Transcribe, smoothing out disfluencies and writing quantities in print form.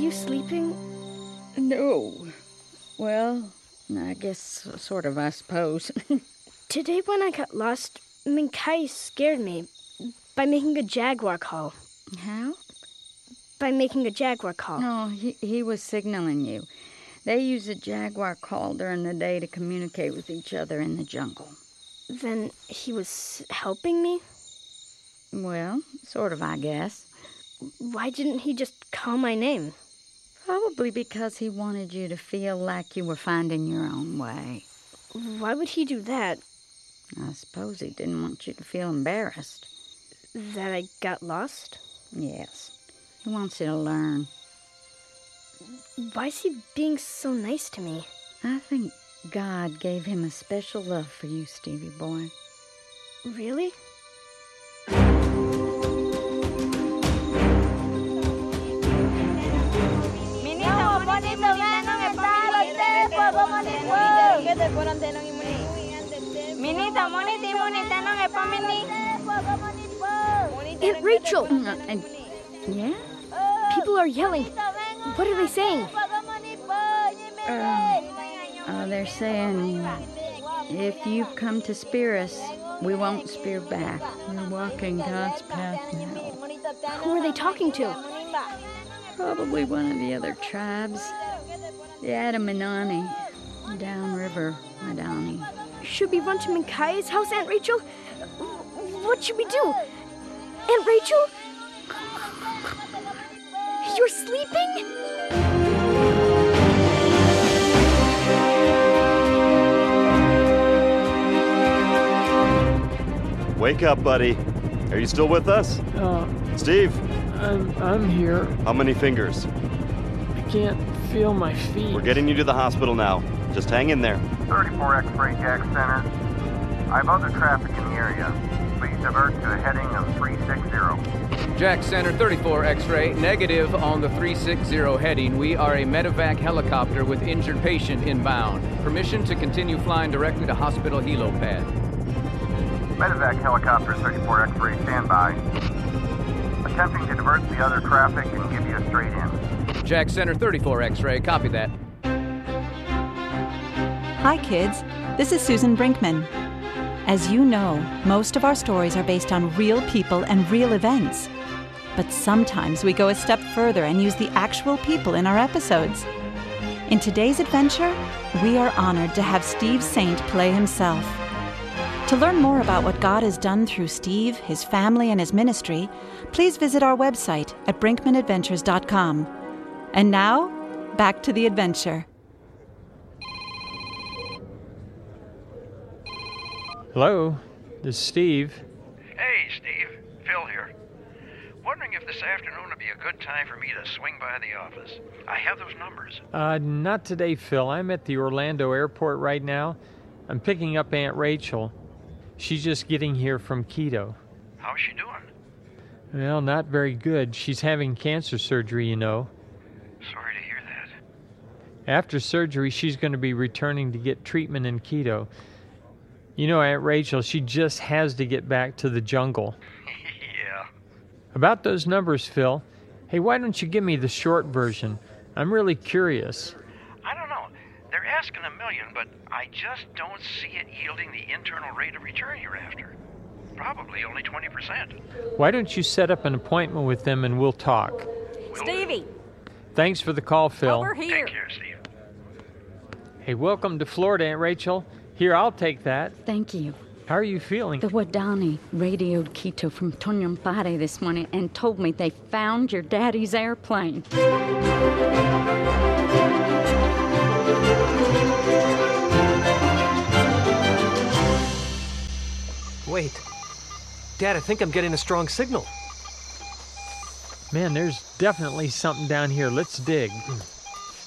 you sleeping? No. Well, I guess sort of, I suppose. Today when I got lost, Minkai scared me by making a jaguar call. How? By making a jaguar call. No, he was signaling you. They use a jaguar call during the day to communicate with each other in the jungle. Then he was helping me? Well, sort of, I guess. Why didn't he just call my name? Probably because he wanted you to feel like you were finding your own way. Why would he do that? I suppose he didn't want you to feel embarrassed. That I got lost? Yes. He wants you to learn. Why is he being so nice to me? I think God gave him a special love for you, Stevie boy. Really? Aunt Rachel! Yeah? People are yelling. What are they saying? They're saying, if you come to spear us, we won't spear back. We're walking God's path now. Who are they talking to? Probably one of the other tribes. The Adamanani, downriver Madani. Should we run to Minkai's house, Aunt Rachel? What should we do? Aunt Rachel? You're sleeping? Wake up, buddy. Are you still with us? Steve? I'm here. How many fingers? I can't feel my feet. We're getting you to the hospital now. Just hang in there. 34 X-ray Jack Center. I have other traffic in the area. Please divert to the heading of 360. Jack Center, 34 X-ray, negative on the 360 heading. We are a medevac helicopter with injured patient inbound. Permission to continue flying directly to hospital helo pad. Medevac helicopter 34 X-ray, stand by. Attempting to divert the other traffic and give you a straight in. Jack Center, 34 X-ray, copy that. Hi kids, this is Susan Brinkman. As you know, most of our stories are based on real people and real events. But sometimes we go a step further and use the actual people in our episodes. In today's adventure, we are honored to have Steve Saint play himself. To learn more about what God has done through Steve, his family, and his ministry, please visit our website at brinkmanadventures.com. And now, back to the adventure. Hello, this is Steve. Hey, Steve. Phil here. Wondering if this afternoon would be a good time for me to swing by the office. I have those numbers. Not today, Phil. I'm at the Orlando airport right now. I'm picking up Aunt Rachel. She's just getting here from Quito. How's she doing? Well, not very good. She's having cancer surgery, you know. Sorry to hear that. After surgery, she's going to be returning to get treatment in Quito. You know, Aunt Rachel, she just has to get back to the jungle. Yeah. About those numbers, Phil. Hey, why don't you give me the short version? I'm really curious. I don't know. They're asking $1 million, but I just don't see it yielding the internal rate of return you're after. Probably only 20%. Why don't you set up an appointment with them and we'll talk? Stevie! Thanks for the call, Phil. Over here. Take care, Steve. Hey, welcome to Florida, Aunt Rachel. Here, I'll take that. Thank you. How are you feeling? The Wadani radioed Quito from Tonyompare this morning and told me they found your daddy's airplane. Wait. Dad, I think I'm getting a strong signal. Man, there's definitely something down here. Let's dig.